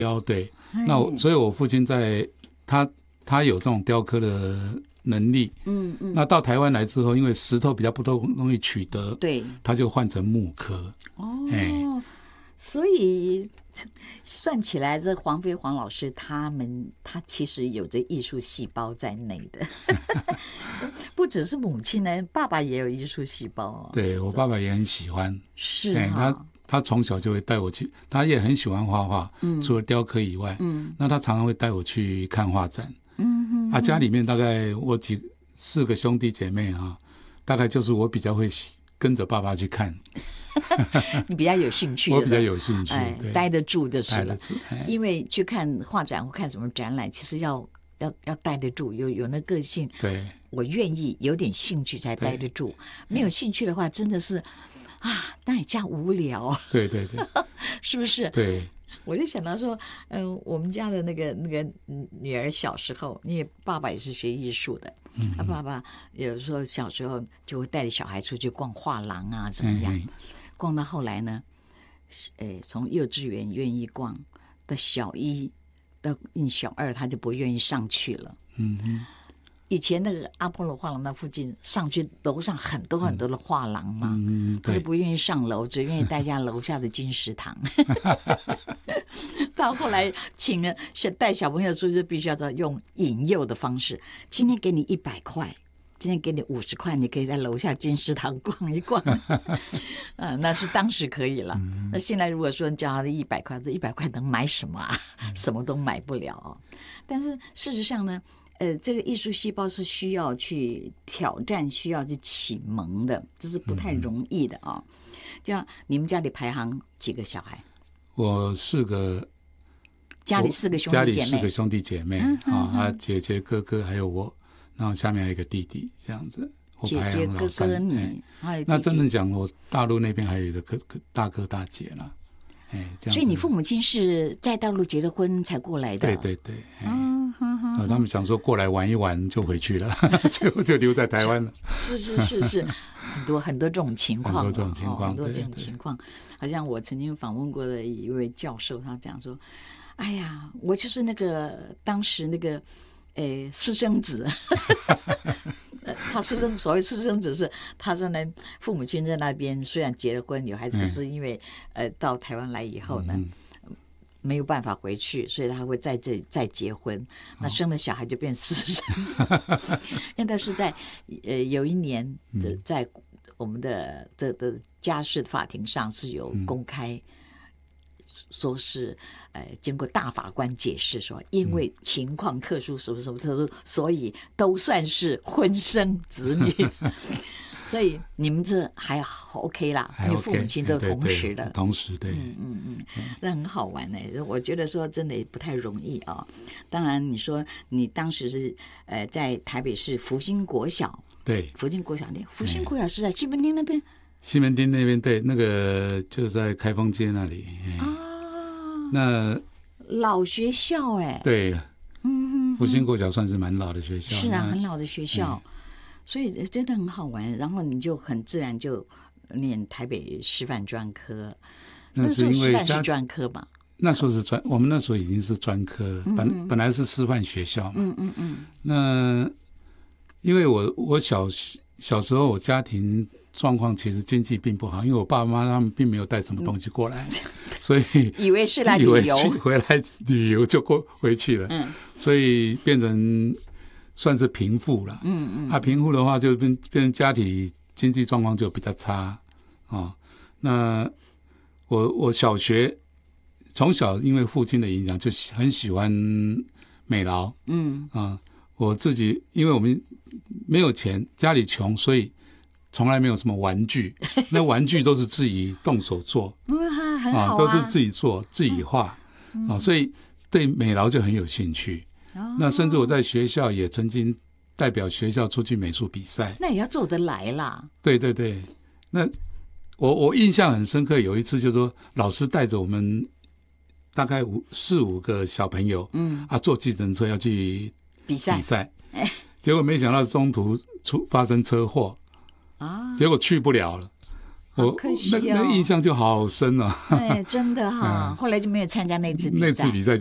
对，所以我父亲他有这种雕刻的能力，那到台湾来之后，因为石头比较不容易取得， 对， 他就换成木刻。 所以算起来，这黄飞黄老师他其实有着艺术细胞在内的，不只是母亲呢，爸爸也有艺术细胞哦。 对，我爸爸也很喜欢， 是他从小就会带我去，他也很喜欢画画，除了雕刻以外，那他常常会带我去看画展。家里面大概我4个兄弟姐妹大概就是我比较会跟着爸爸去看。 你比较有兴趣， 我比较有兴趣， 待得住就是了。因为去看画展或看什么展览，其实要待得住，有那个性。 对， 我愿意有点兴趣才待得住，没有兴趣的话，真的是那也叫无聊。 对对对， 是不是？ 对。 我就想到说，我们家的那个女儿小时候，因为爸爸也是学艺术的，他爸爸有时候小时候就会带着小孩出去逛画廊啊，怎么样？逛到后来呢，从幼稚园愿意逛，到小1到小2，他就不愿意上去了。以前那个阿波罗画廊那附近，上去楼上很多很多的画廊嘛，他就不愿意上楼，只愿意待在楼下的金石堂。到后来请了带小朋友出去，必须要用引诱的方式。今天给你100块，今天给你50块，你可以在楼下金石堂逛一逛。那是当时可以了。那现在如果说叫他的100块，这100块能买什么啊？什么都买不了。但是事实上呢，这个艺术细胞是需要去挑战，需要去启蒙的，这是不太容易的啊。这样，你们家里排行几个小孩？ 我4个， 家里4个兄弟姐妹， 家里4个兄弟姐妹姐姐哥哥还有我，然后下面还有一个弟弟，这样子。 姐姐哥哥你， 那真正讲，我大陆那边还有一个大哥大姐了。 所以你父母亲是在大陆结了婚才过来的？ 对对对。他们想说过来玩一玩就回去了，结果就留在台湾了。 是，很多这种情况， 很多这种情况。好像我曾经访问过的一位教授，他讲说：“哎呀，我就是当时私生子。”他所谓私生子是他在那父母亲在那边虽然结了婚有孩子，可是因为到台湾来以后呢，没有办法回去，所以他会在这里再结婚，那生了小孩就变私生子。因为他是在有一年在我们的家事法庭上是有公开说是经过大法官解释说，因为情况特殊，什么什么特殊，所以都算是婚生子女。所以你们这还 OK 啦，因为父母亲都同时的， 同时对， 那很好玩呢。我觉得说真的也不太容易啊。当然，你说你当时是在台北市福星国小， 对， 福星国小是在西门町那边。 西门町那边对，那个就在开封街那里那老学校对，福星国小算是蛮老的学校， 是啊，很老的学校。所以真的很好玩，然后你就很自然就念台北师范专科。 那是因为是专科吧？ 那时候是我们那时候已经是专科了，本来是师范学校嘛。那因为我小时候我家庭状况其实经济并不好，因为我爸妈他们并没有带什么东西过来，所以以为是来旅游， 回来旅游就回去了，所以变成算是贫富了。贫富的话就变成家庭经济状况就比较差那我小学从小因为父亲的影响就很喜欢美劳。我自己因为我们没有钱，家里穷，所以从来没有什么玩具，那玩具都是自己动手做很好都是自己做自己画所以对美劳就很有兴趣。那甚至我在学校也曾经代表学校出去美术比赛， 那也要做得来啦。 对对对，那我印象很深刻，有一次就是说老师带着我们大概4-5个小朋友坐计程车要去比赛结果没想到中途发生车祸结果去不了了我可惜哦那印象就好深啊。 哎，真的哈，后来就没有参加那次比赛。 那次比赛